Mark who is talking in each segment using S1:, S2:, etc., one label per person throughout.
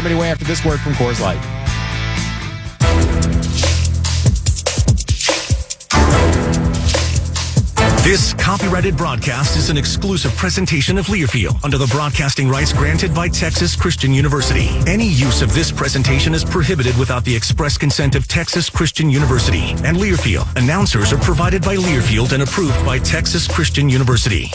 S1: give it away after this word from Coors Light.
S2: This copyrighted broadcast is an exclusive presentation of Learfield under the broadcasting rights granted by Texas Christian University. Any use of this presentation is prohibited without the express consent of Texas Christian University and Learfield. Announcers are provided by Learfield and approved by Texas Christian University.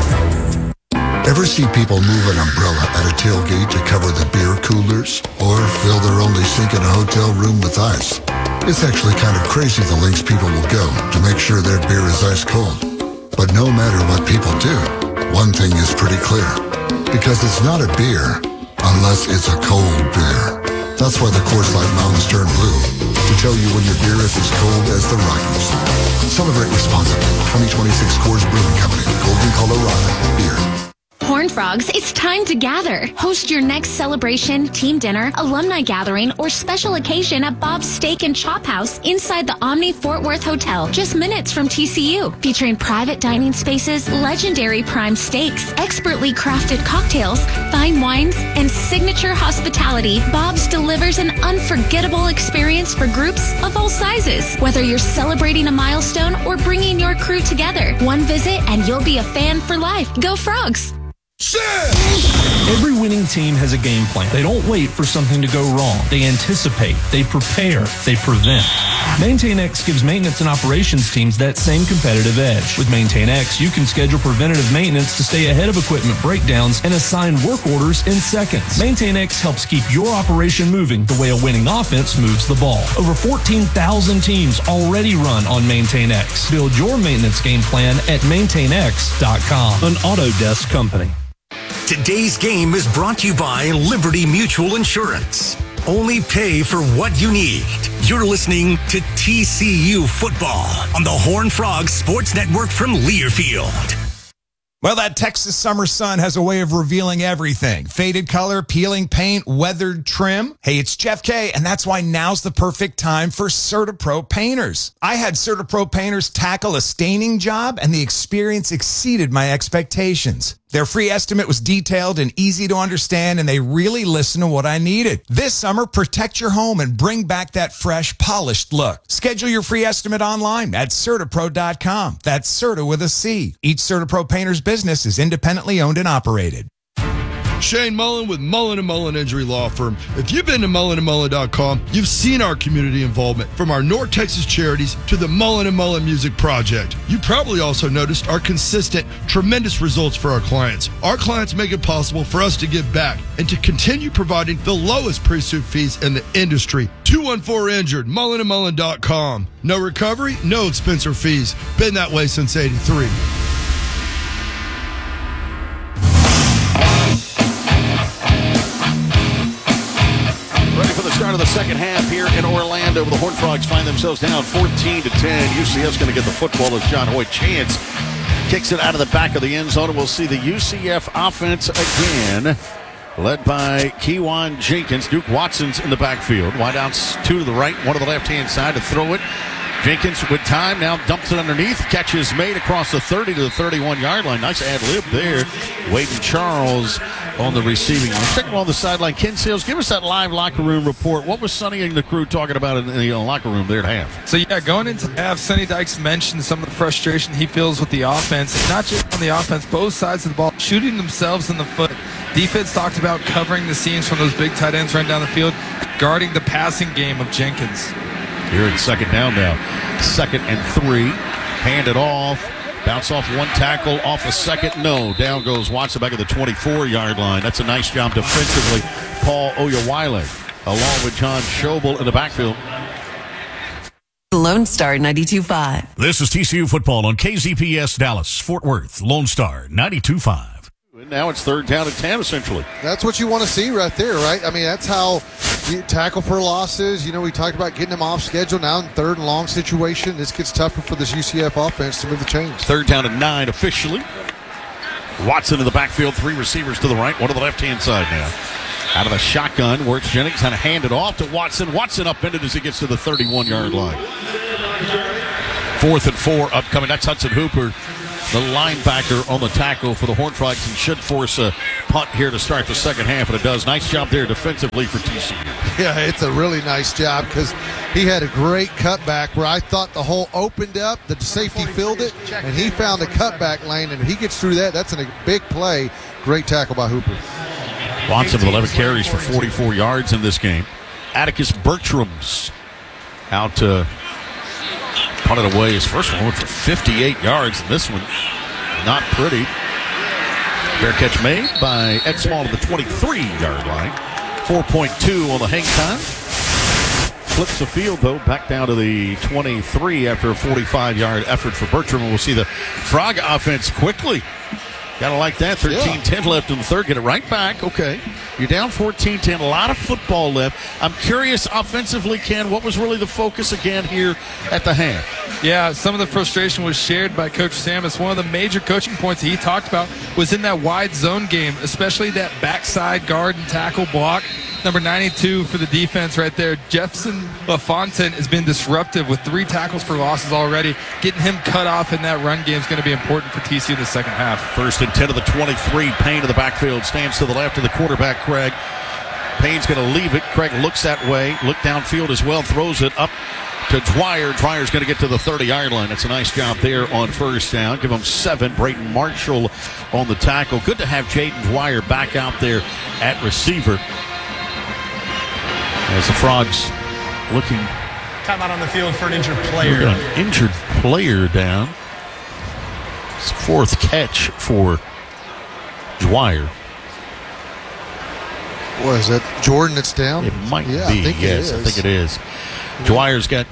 S3: Ever see people move an umbrella at a tailgate to cover the beer coolers or fill their only sink in a hotel room with ice? It's actually kind of crazy the lengths people will go to make sure their beer is ice cold. But no matter what people do, one thing is pretty clear. Because it's not a beer unless it's a cold beer. That's why the Coors Light Mountains turn blue. To tell you when your beer is as cold as the Rockies. Celebrate responsibly. 2026 Coors Brewing Company. Golden, Colorado. Beer.
S4: Horned Frogs, it's time to gather. Host your next celebration, team dinner, alumni gathering, or special occasion at Bob's Steak and Chop House inside the Omni Fort Worth Hotel, just minutes from TCU. Featuring private dining spaces, legendary prime steaks, expertly crafted cocktails, fine wines, and signature hospitality, Bob's delivers an unforgettable experience for groups of all sizes. Whether you're celebrating a milestone or bringing your crew together, one visit and you'll be a fan for life. Go Frogs!
S5: Every winning team has a game plan. They don't wait for something to go wrong. They anticipate, they prepare, they prevent. MaintainX gives maintenance and operations teams that same competitive edge. With MaintainX, you can schedule preventative maintenance to stay ahead of equipment breakdowns and assign work orders in seconds. MaintainX helps keep your operation moving the way a winning offense moves the ball. Over 14,000 teams already run on MaintainX. Build your maintenance game plan at MaintainX.com. An Autodesk company.
S2: Today's game is brought to you by Liberty Mutual Insurance. Only pay for what you need. You're listening to TCU Football on the Horned Frogs Sports Network from Learfield.
S1: Well, that Texas summer sun has a way of revealing everything. Faded color, peeling paint, weathered trim. Hey, it's Jeff K, and that's why now's the perfect time for CertaPro painters. I had CertaPro painters tackle a staining job, and the experience exceeded my expectations. Their free estimate was detailed and easy to understand, and they really listened to what I needed. This summer, protect your home and bring back that fresh, polished look. Schedule your free estimate online at CertaPro.com. That's Certa with a C. Each CertaPro painter's business is independently owned and operated.
S6: Shane Mullen with Mullen & Mullen Injury Law Firm. If you've been to mullenandmullen.com, you've seen our community involvement from our North Texas charities to the Mullen & Mullen Music Project. You probably also noticed our consistent, tremendous results for our clients. Our clients make it possible for us to give back and to continue providing the lowest pre-suit fees in the industry. 214-INJURED, mullenandmullen.com. No recovery, no expense or fees. Been that way since '83.
S7: Start of the second half here in Orlando. The Horned Frogs find themselves down 14-10. UCF's going to get the football as John Hoyt Chance kicks it out of the back of the end zone. And we'll see the UCF offense again, led by Kewan Jenkins. Duke Watson's in the backfield. Wideouts, two to the right, one to the left-hand side to throw it. Jenkins with time, now dumps it underneath. Catch is made across the 30 to the 31-yard line. Nice ad-lib there. Wade and Charles on the receiving line. Check him on the sideline. Ken Sales, give us that live locker room report. What was Sonny and the crew talking about in the locker room there at half?
S8: So, going into half, Sonny Dykes mentioned some of the frustration he feels with the offense. And not just on the offense, both sides of the ball, shooting themselves in the foot. Defense talked about covering the seams from those big tight ends running down the field, guarding the passing game of Jenkins.
S7: Here in second down now. 2nd and 3. Hand it off. Bounce off one tackle, off a second. No. Down goes Watson back at the 24-yard line. That's a nice job defensively. Paul Oyewale along with John Schobel in the backfield.
S9: Lone Star 92.5.
S2: This is TCU Football on KZPS Dallas, Fort Worth, Lone Star 92.5.
S7: And now it's 3rd down and 10, essentially.
S10: That's what you want to see right there, right? I mean, that's how you tackle for losses. We talked about getting them off schedule. Now in 3rd and long situation, this gets tougher for this UCF offense to move the chains.
S7: 3rd down and 9 officially. Watson in the backfield, 3 receivers to the right, one to the left-hand side now. Out of the shotgun, works Jennings, kind of hand it off to Watson. Watson upended as he gets to the 31-yard line. 4th and 4 upcoming. That's Hudson Hooper, the linebacker on the tackle for the Horned Frogs, and should force a punt here to start the second half, and it does. Nice job there defensively for TCU.
S10: Yeah, it's a really nice job because he had a great cutback where I thought the hole opened up, the safety filled it, and he found a cutback lane, and if he gets through that, that's a big play. Great tackle by Hooper.
S7: Watson with 11 carries for 44 yards in this game. Atticus Bertram's out to punt it away. His first one went for 58 yards, and this one not pretty. Fair catch made by Ed Small to the 23-yard line. 4.2 on the hang time. Flips the field, though, back down to the 23 after a 45-yard effort for Bertram. And we'll see the Frog offense quickly. Gotta like that. 13-10 left in the third. Get it right back. Okay. You're down 14-10. A lot of football left. I'm curious, offensively, Ken, what was really the focus again here at the half?
S8: Yeah, some of the frustration was shared by Coach Samus. One of the major coaching points that he talked about was in that wide zone game, especially that backside guard and tackle block. Number 92 for the defense right there. Jefferson LaFontaine has been disruptive with 3 tackles for losses already. Getting him cut off in that run game is going to be important for TCU in the second half.
S7: 1st and 10 of the 23. Payne to the backfield. Stands to the left of the quarterback, Craig. Payne's going to leave it. Craig looks that way. Look downfield as well. Throws it up to Dwyer. Dwyer's going to get to the 30-yard line. That's a nice job there on first down. Give him 7. Brayton Marshall on the tackle. Good to have Jaden Dwyer back out there at receiver. As the Frogs looking.
S9: Timeout on the field for an injured player.
S7: An injured player down. It's 4th catch for Dwyer.
S10: What is that, Jordan that's down?
S7: It might be.
S10: I think
S7: yes, I think it is. Dwyer's got.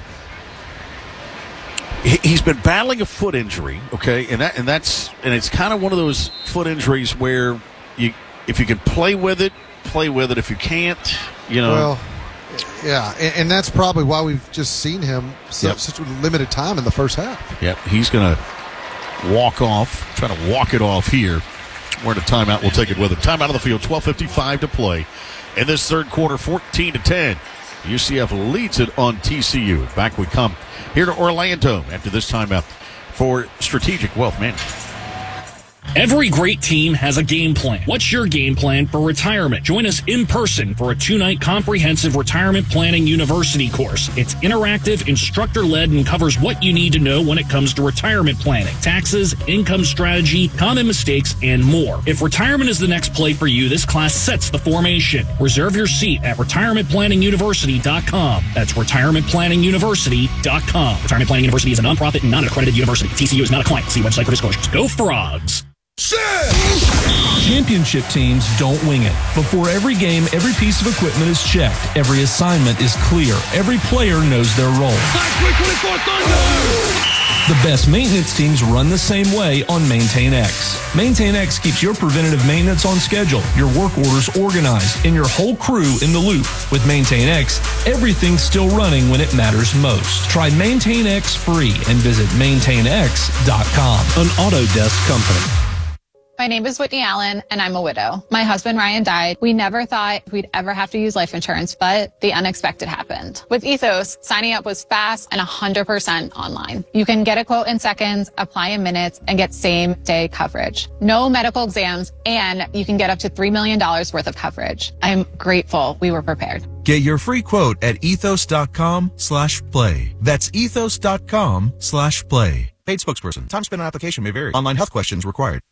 S7: He's been battling a foot injury. Okay, and it's kind of one of those foot injuries where if you can play with it, play with it. If you can't,
S10: Well, yeah, and that's probably why we've just seen him such a limited time in the first half.
S7: Yep, he's going to walk off, trying to walk it off here. We're in a timeout. We'll take it with him. Timeout on the field, 12:55 to play. In this third quarter, 14-10. UCF leads it on TCU. Back we come here to Orlando after this timeout for Strategic Wealth Management.
S11: Every great team has a game plan. What's your game plan for retirement? Join us in person for a 2-night comprehensive retirement planning university course. It's interactive, instructor-led, and covers what you need to know when it comes to retirement planning, taxes, income strategy, common mistakes, and more. If retirement is the next play for you, this class sets the formation. Reserve your seat at retirementplanninguniversity.com. That's retirementplanninguniversity.com. Retirement Planning University is a nonprofit and non-accredited university. TCU is not a client. See website for disclosures. Go Frogs!
S5: Championship teams don't wing it. Before every game, every piece of equipment is checked. Every assignment is clear. Every player knows their role. The best maintenance teams run the same way on MaintainX. MaintainX keeps your preventative maintenance on schedule, your work orders organized, and your whole crew in the loop. With MaintainX, everything's still running when it matters most. Try MaintainX free and visit MaintainX.com.
S2: An Autodesk company.
S12: My name is Whitney Allen, and I'm a widow. My husband, Ryan, died. We never thought we'd ever have to use life insurance, but the unexpected happened. With Ethos, signing up was fast and 100% online. You can get a quote in seconds, apply in minutes, and get same-day coverage. No medical exams, and you can get up to $3 million worth of coverage. I'm grateful we were prepared.
S13: Get your free quote at ethos.com/play. That's ethos.com/play. Paid spokesperson. Time spent on application may vary. Online health questions required.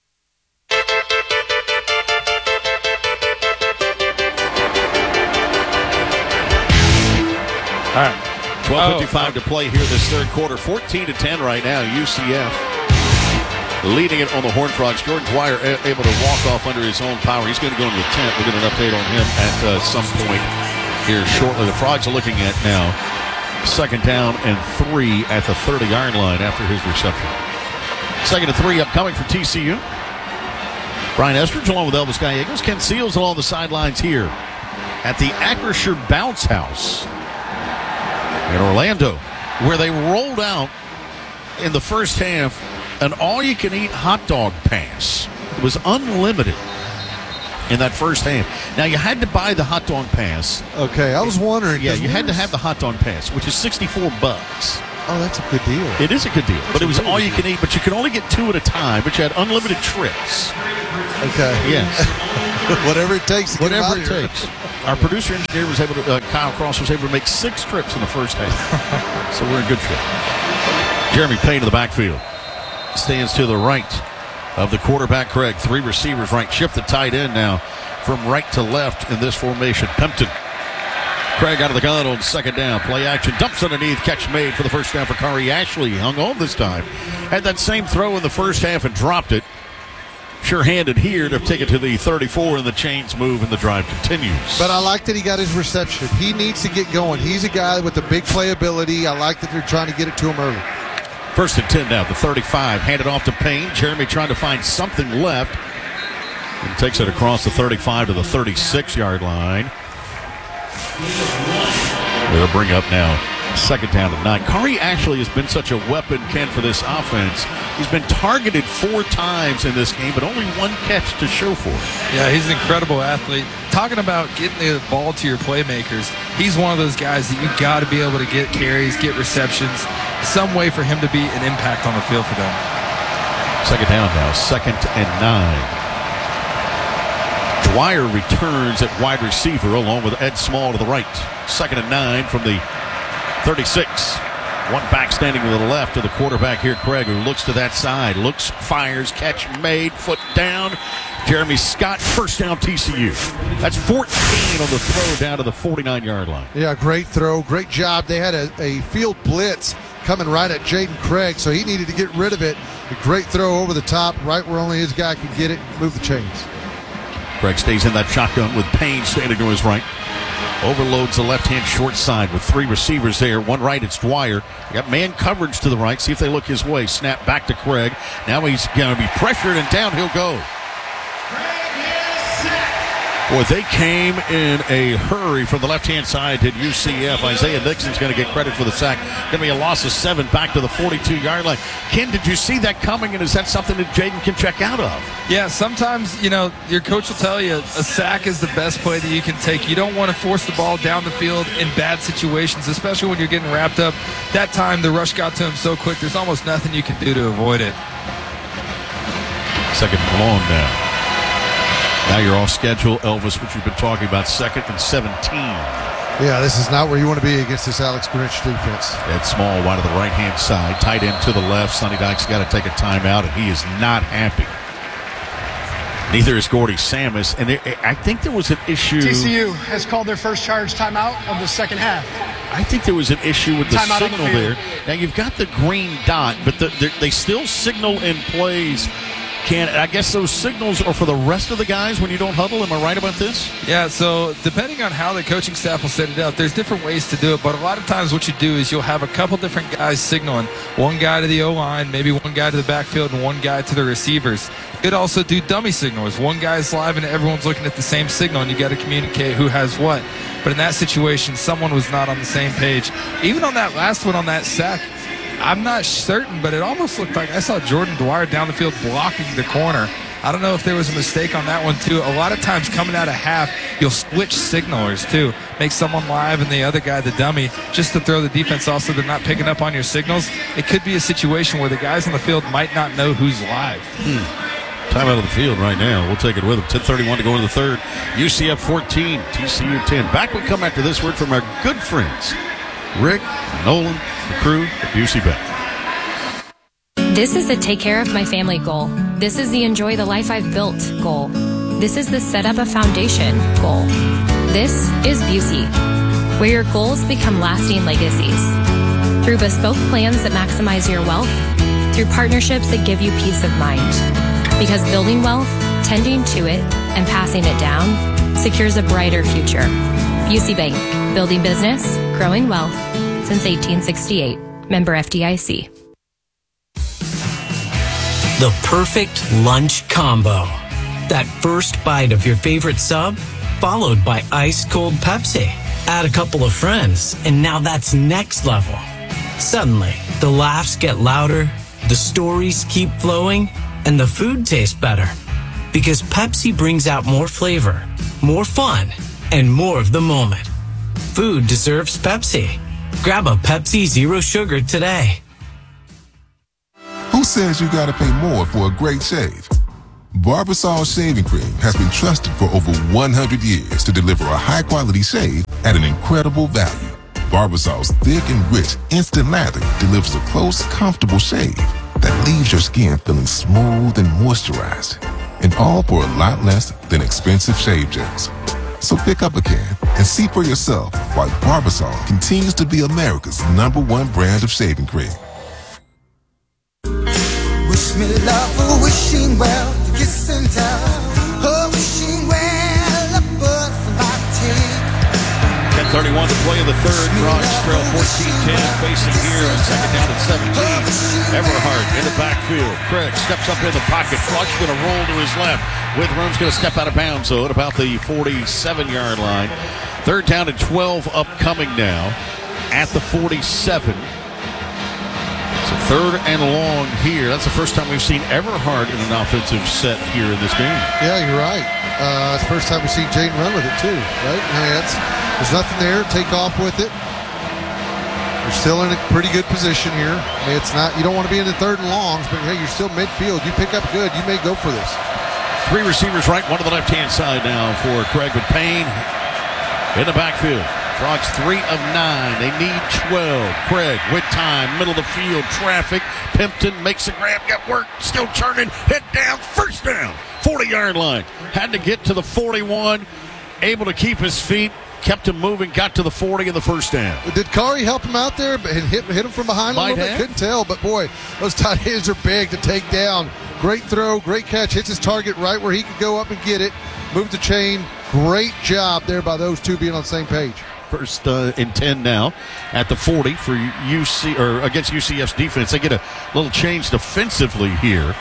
S7: All right, 12:55 to play here this third quarter. 14-10 right now. UCF leading it on the Horned Frogs. Jordan Dwyer able to walk off under his own power. He's going to go into the tent. We'll get an update on him at some point here shortly. The Frogs are looking at now 2nd down and 3 at the 30-yard line after his reception. 2nd and 3 upcoming for TCU. Brian Estridge along with Elvis Gallegos. Ken Seals along the sidelines here at the Acrisure Bounce House in Orlando, where they rolled out in the first half an all-you-can-eat hot dog pass. It was unlimited in that first half. Now, you had to buy the hot dog pass.
S10: Okay, I was wondering.
S7: Yeah, you had to have the hot dog pass, which is $64.
S10: Oh, that's a good deal.
S7: It is a good deal, but it was all you can eat, but you could only get 2 at a time, but you had unlimited trips.
S10: Okay.
S7: Yes.
S10: Whatever it takes to get him out
S7: Whatever
S10: of here.
S7: it takes. Our producer engineer was able to, Kyle Cross was able to make 6 trips in the first half. So we're in good shape. Jeremy Payne to the backfield. Stands to the right of the quarterback, Craig. 3 receivers right. Shift the tight end now from right to left in this formation. Pimpton. Craig out of the gun on second down. Play action. Dumps underneath. Catch made for the first down for Kari Ashley. Hung on this time. Had that same throw in the first half and dropped it. Sure-handed here to take it to the 34, and the chains move and the drive continues.
S10: But I like that he got his reception. He needs to get going. He's a guy with the big playability. I like that they're trying to get it to him early.
S7: First and 10 now, the 35. Handed off to Payne. Jeremy trying to find something left. And takes it across the 35 to the 36-yard line. They'll bring up now second down and 9. Kari Ashley has been such a weapon, Ken, for this offense. He's been targeted 4 times in this game, but only 1 catch to show for it.
S8: Yeah, he's an incredible athlete. Talking about getting the ball to your playmakers, he's one of those guys that you got to be able to get carries, get receptions, some way for him to be an impact on the field for them.
S7: Second down now, second and 9. Dwyer returns at wide receiver along with Ed Small to the right. Second and 9 from the 36. One back standing to the left of the quarterback here, Craig, who looks to that side. Looks, fires, catch made, foot down. Jeremy Scott, first down TCU. That's 14 on the throw down to the 49-yard line.
S10: Yeah, great throw. Great job. They had a field blitz coming right at Jaden Craig, so he needed to get rid of it. A great throw over the top, right where only his guy could get it, move the chains.
S7: Craig stays in that shotgun with Payne standing to his right. Overloads the left-hand short side with 3 receivers there. One right, it's Dwyer. You got man coverage to the right. See if they look his way. Snap back to Craig. Now he's going to be pressured, and down he'll go. Boy, they came in a hurry from the left-hand side to UCF. Isaiah Nixon's going to get credit for the sack. Going to be a loss of 7 back to the 42-yard line. Ken, did you see that coming, and is that something that Jaden can check out of?
S8: Yeah, sometimes, your coach will tell you a sack is the best play that you can take. You don't want to force the ball down the field in bad situations, especially when you're getting wrapped up. That time, the rush got to him so quick, there's almost nothing you can do to avoid it.
S7: Second and long now. Now you're off schedule, Elvis, which you've been talking about, second and 17.
S10: Yeah, this is not where you want to be against this Alex Grinch defense.
S7: Ed Small wide to the right-hand side, tight end to the left. Sonny Dykes got to take a timeout, and he is not happy. Neither is Gordy Samus, and I think there was an issue.
S9: TCU has called their first charge timeout of the second half.
S7: I think there was an issue with the signal there. Now, you've got the green dot, but they still signal in plays. I guess those signals are for the rest of the guys when you don't huddle. Am I right about this?
S8: Yeah, so depending on how the coaching staff will set it up, there's different ways to do it, but a lot of times what you do is you'll have a couple different guys signaling. One guy to the O-line, maybe one guy to the backfield, and one guy to the receivers. You could also do dummy signals. One guy's live and everyone's looking at the same signal, and you got to communicate who has what. But in that situation, someone was not on the same page. Even on that last one on that sack, I'm not certain, but it almost looked like I saw Jordan Dwyer down the field blocking the corner. I don't know if there was a mistake on that one, too. A lot of times coming out of half, you'll switch signalers, too. Make someone live and the other guy the dummy, just to throw the defense off so they're not picking up on your signals. It could be a situation where the guys on the field might not know who's live.
S7: Time out of the field right now. We'll take it with them. 10:31 to go in the third. UCF 14, TCU 10. Back we come after this word from our good friends, Rick, Nolan, the crew at Busey Bank.
S14: This is the take care of my family goal. This is the enjoy the life I've built goal. This is the set up a foundation goal. This is Busey, where your goals become lasting legacies. Through bespoke plans that maximize your wealth, through partnerships that give you peace of mind. Because building wealth, tending to it, and passing it down secures a brighter future. Busey Bank, building business, growing wealth since 1868. Member FDIC.
S15: The perfect lunch combo. That first bite of your favorite sub, followed by ice-cold Pepsi. Add a couple of friends, and now that's next level. Suddenly, the laughs get louder, the stories keep flowing, and the food tastes better. Because Pepsi brings out more flavor, more fun, and more of the moment. Food deserves Pepsi. Grab a Pepsi Zero Sugar today.
S16: Who says you gotta pay more for a great shave? Barbasol shaving cream has been trusted for over 100 years to deliver a high-quality shave at an incredible value. Barbasol's thick and rich instant lather delivers a close, comfortable shave that leaves your skin feeling smooth and moisturized. And all for a lot less than expensive shave gels. So pick up a can and see for yourself why Barbasol continues to be America's #1 brand of shaving cream.
S17: Wish me love, wishing well, kiss and tell. Oh, wishing well, a butterfly take.
S7: 10:31 to play in the third. Frogs trail 14-10, facing here on second down at 17. Everhart in the backfield. Craig steps up in the pocket. Flush going to roll to his left. Withrown's going to step out of bounds, though, at about the 47-yard line. Third down and 12 upcoming now at the 47. So third and long here. That's the first time we've seen Everhart in an offensive set here in this game.
S10: Yeah, you're right. It's the first time we've seen Jaden run with it, too, right? I mean, there's nothing there. Take off with it. You're still in a pretty good position here. I mean, it's not, you don't want to be in the third and longs, but hey, you're still midfield. You pick up good, you may go for this.
S7: Three receivers right, one to the left-hand side now for Craig with Payne in the backfield. Frogs 3 of 9. They need 12. Craig with time, middle of the field, traffic. Pimpton makes a grab, got work, still turning, head down, first down, 40-yard line. Had to get to the 41, able to keep his feet, kept him moving, got to the 40 in the first down.
S10: Did Kari help him out there and hit him from behind a little bit? Couldn't tell, but boy, those tight ends are big to take down. Great throw, great catch, hits his target right where he could go up and get it. Move the chain. Great job there by those two being on the same page.
S7: First and 10 now at the 40 for UC or against UCF's defense. They get a little change defensively here.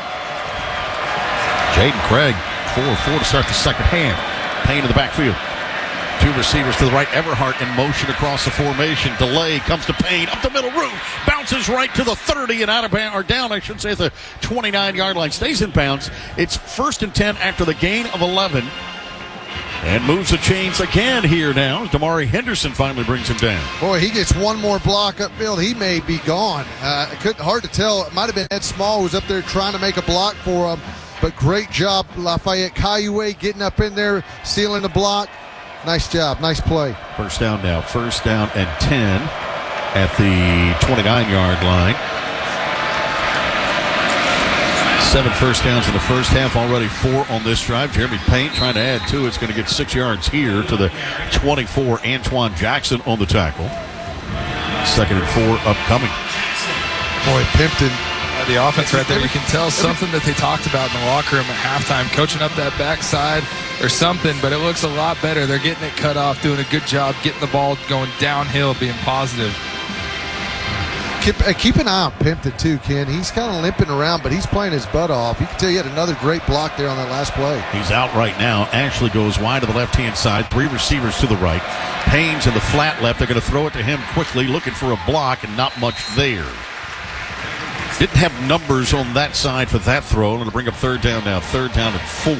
S7: Jaden Craig 4-4 to start the second half. Payne in the backfield. Two receivers to the right. Everhart in motion across the formation. Delay comes to Payne up the middle room. Bounces right to the 30 and out of bounds, or down, I should say, at the 29-yard line. Stays in bounds. It's first and 10 after the gain of 11. And moves the chains again here now. Damari Henderson finally brings him down.
S10: Boy, he gets one more block upfield. He may be gone. Hard to tell. It might have been Ed Small who was up there trying to make a block for him. But great job, Lafayette Kaiue getting up in there, sealing the block. Nice job. Nice play.
S7: First down now. First down and 10 at the 29-yard line. 7 first downs in the first half, already 4 on this drive. Jeremy Payne trying to add 2. It's going to get 6 yards here to the 24. Antoine Jackson on the tackle. Second and 4 upcoming.
S10: Boy, Pimpton.
S8: The offense right there, you can tell something that they talked about in the locker room at halftime, coaching up that backside or something, but it looks a lot better. They're getting it cut off, doing a good job, getting the ball going downhill, being positive.
S10: Keep an eye on Pimpton, too, Ken. He's kind of limping around, but he's playing his butt off. You can tell he had another great block there on that last play.
S7: He's out right now. Ashley goes wide to the left-hand side. 3 receivers to the right. Payne's in the flat left. They're going to throw it to him quickly, looking for a block, and not much there. Didn't have numbers on that side for that throw. And to bring up third down now. Third down at 4.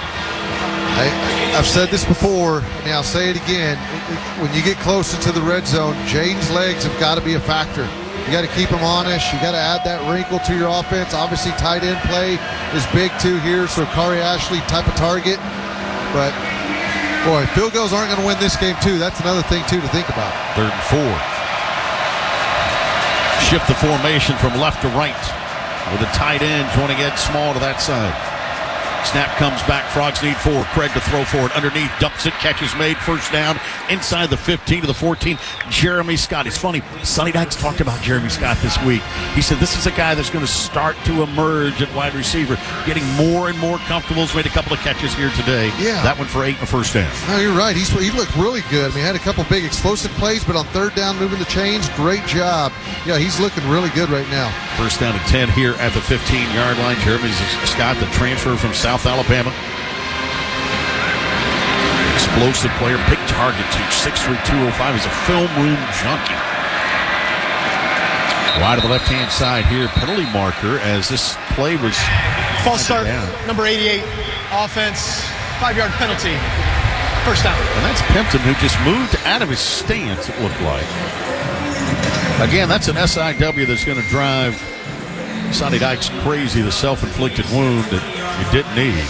S10: I've said this before, and I'll say it again. When you get closer to the red zone, Jaden's legs have got to be a factor. You got to keep him honest. You got to add that wrinkle to your offense. Obviously, tight end play is big, too, here. So, Kari Ashley type of target. But, boy, field goals aren't going to win this game, too. That's another thing, too, to think about.
S7: Third and 4. Shift the formation from left to right with a tight end joining Ed Small to that side. Snap comes back. Frogs need 4. Craig to throw for it. Underneath, dumps it. Catch is made. First down. Inside the 15 to the 14. Jeremy Scott. It's funny. Sonny Dykes talked about Jeremy Scott this week. He said this is a guy that's going to start to emerge at wide receiver. Getting more and more comfortable. He's made a couple of catches here today.
S10: Yeah.
S7: That one for 8 and a first down.
S10: No, you're right. He looked really good. I mean, he had a couple big explosive plays, but on third down, moving the chains, great job. Yeah, he's looking really good right now.
S7: First down and 10 here at the 15-yard line. Jeremy Scott, the transfer from South Alabama. Explosive player, big target too, 6'3", 205. He's a film room junkie. Wide to the left-hand side here, penalty marker as this play was
S9: false start. Number 88, offense, 5-yard penalty. First down.
S7: And that's Pimpton, who just moved out of his stance, it looked like. Again, that's an SIW that's going to drive Sonny Dykes crazy, the self-inflicted wound that you didn't need.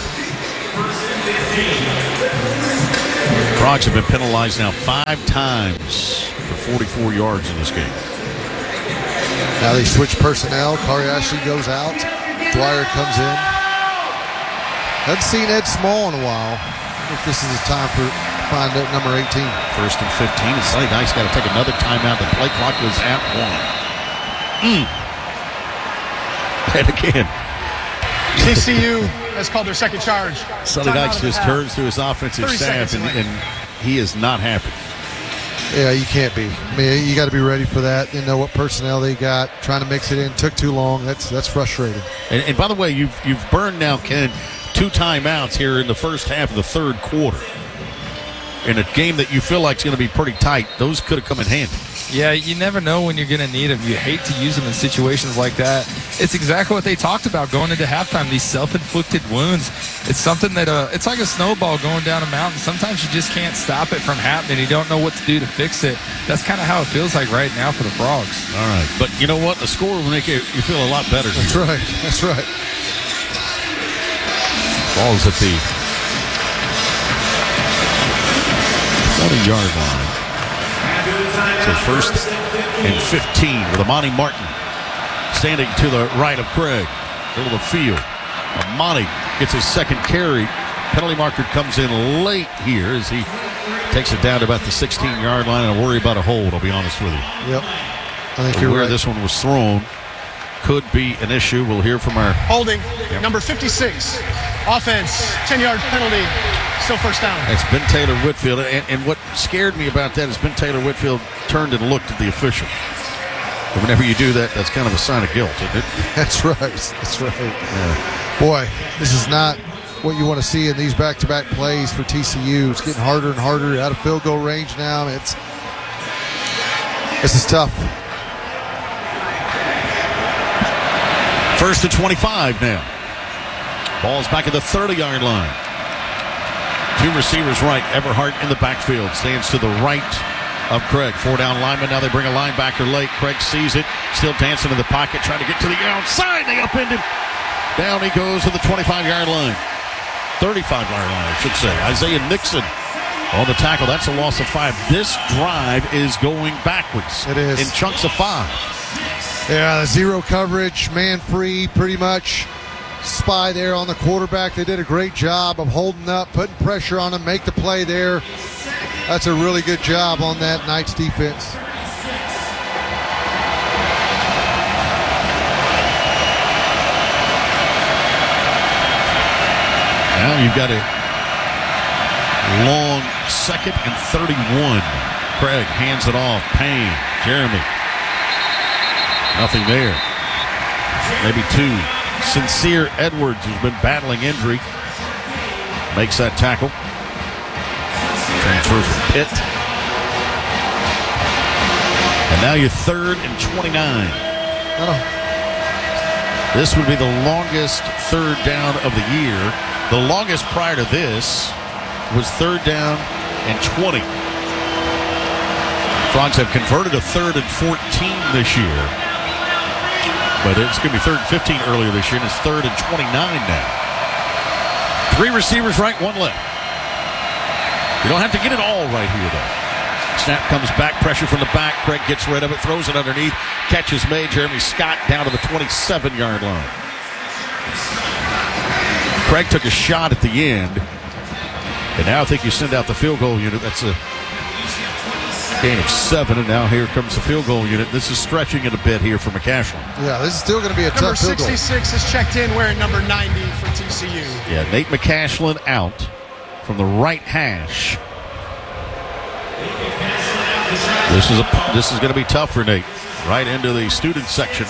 S7: Frogs have been penalized now 5 times for 44 yards in this game.
S10: Now they switch personnel. Kari Ashley goes out. Dwyer comes in. Haven't seen Ed Small in a while. If this is the time for find out number 18.
S7: First and 15. And Sonny Dykes got to take another timeout. The play clock was at 1. And again,
S9: TCU has called their second charge.
S7: Sonny Dykes just turns to his offensive staff, and he is not happy.
S10: Yeah, you can't be. I mean, you got to be ready for that. You know what personnel they got. Trying to mix it in took too long. That's frustrating.
S7: And by the way, you've burned now, Ken, 2 timeouts here in the first half of the third quarter. In a game that you feel like is going to be pretty tight, those could have come in handy.
S8: Yeah, you never know when you're going to need them. You hate to use them in situations like that. It's exactly what they talked about going into halftime, these self-inflicted wounds. It's something that it's like a snowball going down a mountain. Sometimes you just can't stop it from happening. You don't know what to do to fix it. That's kind of how it feels like right now for the Frogs.
S7: All right. But you know what? The score will make you feel a lot better.
S10: That's right. That's right.
S7: Ball's at the 20-yard line. So first and 15 with Amani Martin standing to the right of Craig. Middle of the field. Amani gets his second carry. Penalty marker comes in late here as he takes it down to about the 16-yard line. And I worry about a hold, I'll be honest with you.
S10: Yep. I think you're
S7: where
S10: right.
S7: this one was thrown could be an issue. We'll hear from our
S9: holding. Number 56. Offense, 10-yard penalty. Still first down.
S7: It's Ben Taylor Whitfield. And what scared me about that is Ben Taylor Whitfield turned and looked at the official. And whenever you do that, that's kind of a sign of guilt, isn't it?
S10: That's right. That's right. Yeah. Boy, this is not what you want to see in these back-to-back plays for TCU. It's getting harder and harder out of field goal range now. This is tough.
S7: First and 25 now. Ball's back at the 30-yard line. 2 receivers right. Everhart in the backfield. Stands to the right of Craig. 4 down lineman. Now they bring a linebacker late. Craig sees it. Still dancing in the pocket. Trying to get to the outside. They upend him. Down he goes to the 25-yard line. 35-yard line, I should say. Isaiah Nixon on the tackle. That's a loss of 5. This drive is going backwards.
S10: It is.
S7: In chunks of 5.
S10: Yeah, the zero coverage, man free, pretty much. Spy there on the quarterback. They did a great job of holding up, putting pressure on him, make the play there. That's a really good job on that Knights defense.
S7: Now you've got a long 2nd and 31. Craig hands it off. Payne, Jeremy. Nothing there. Maybe 2. Sincere Edwards, who's been battling injury, makes that tackle. Transfer from Pitt. And now you're 3rd and 29. This would be the longest 3rd down of the year. The longest prior to this was 3rd down and 20. Frogs have converted a 3rd and 14 this year. But it's going to be 3rd and 15 earlier this year, and it's 3rd and 29 now. 3 receivers right, 1 left. You don't have to get it all right here, though. Snap comes back, pressure from the back. Craig gets rid of it, throws it underneath. Catch is made. Jeremy Scott down to the 27-yard line. Craig took a shot at the end. And now I think you send out the field goal unit. That's a gain of 7, and now here comes the field goal unit. This is stretching it a bit here for McCashland.
S10: Yeah, this is still going to be a tough field goal.
S9: Number 66 is checked in wearing number 90 for TCU.
S7: Yeah, Nate McCashland out from the right hash. This is going to be tough for Nate. Right into the student section.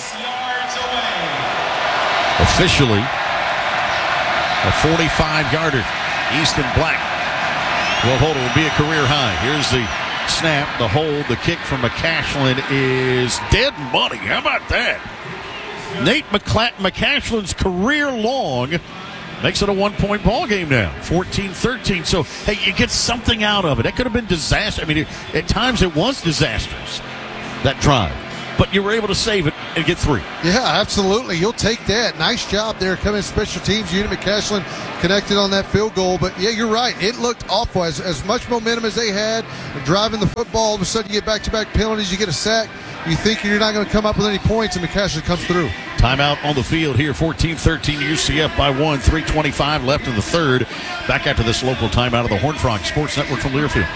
S7: Officially, a 45-yarder. Easton Black will hold it. Will be a career high. Here's the snap, the hold, the kick from McCashland is dead money. How about that? Nate McCashland's career long makes it a 1-point ball game now, 14-13. So, hey, you get something out of it. That could have been disaster. I mean, at times it was disastrous, that drive. But you were able to save it and get 3.
S10: Yeah, absolutely. You'll take that. Nice job there coming in special teams. Unit McCasland connected on that field goal. But, yeah, you're right. It looked awful. As much momentum as they had, driving the football, all of a sudden you get back-to-back penalties, you get a sack. You think you're not going to come up with any points, and McCasland comes through.
S7: Timeout on the field here, 14-13 UCF by 1, 3:25 left in the third. Back after this local timeout of the Horned Frog Sports Network from Learfield.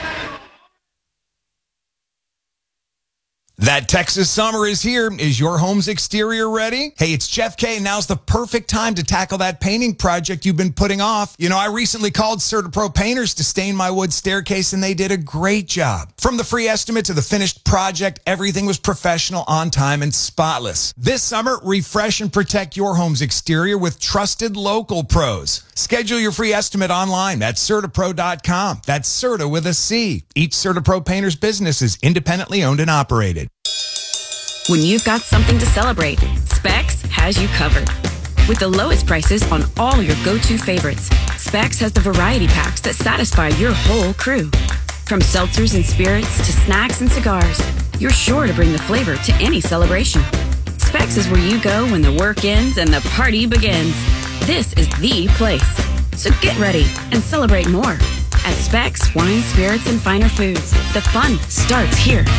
S1: That Texas summer is here. Is your home's exterior ready? Hey, it's Jeff K. Now's the perfect time to tackle that painting project you've been putting off. You know, I recently called CertaPro Painters to stain my wood staircase, and they did a great job. From the free estimate to the finished project, everything was professional, on time, and spotless. This summer, refresh and protect your home's exterior with trusted local pros. Schedule your free estimate online at CertaPro.com. That's Certa with a C. Each CertaPro Painters business is independently owned and operated.
S18: When you've got something to celebrate, Specs has you covered. With the lowest prices on all your go-to favorites, Specs has the variety packs that satisfy your whole crew. From seltzers and spirits to snacks and cigars, you're sure to bring the flavor to any celebration. Specs is where you go when the work ends and the party begins. This is the place. So get ready and celebrate more. At Specs Wine, Spirits, and Finer Foods, the fun starts here.